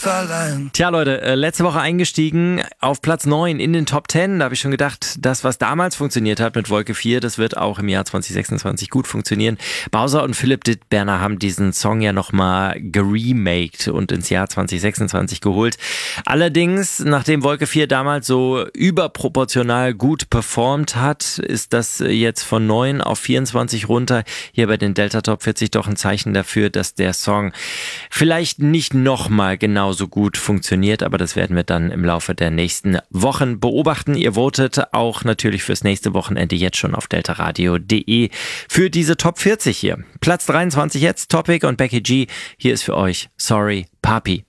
allein. Tja Leute, letzte Woche eingestiegen auf Platz 9 in den Top 10. Da habe ich schon gedacht, das was damals funktioniert hat mit Wolke 4, das wird auch im Jahr 2026 gut funktionieren. Bowser und Philipp Dittberner haben diesen Song ja nochmal geremaked und ins Jahr 2026 geholt. Allerdings, nachdem Wolke 4 damals so überproportional gut performt hat, ist das jetzt von 9 auf 24 runter. Hier bei den Delta Top 40 doch ein Zeichen dafür, dass der Song vielleicht nicht nochmal genauso gut funktioniert, aber das werden wir dann im Laufe der nächsten Wochen beobachten. Ihr votet auch natürlich fürs nächste Wochenende jetzt schon auf deltaradio.de für diese Top 40 hier. Platz 23 jetzt, Topic und Becky G. Hier ist für euch Sorry, Papi.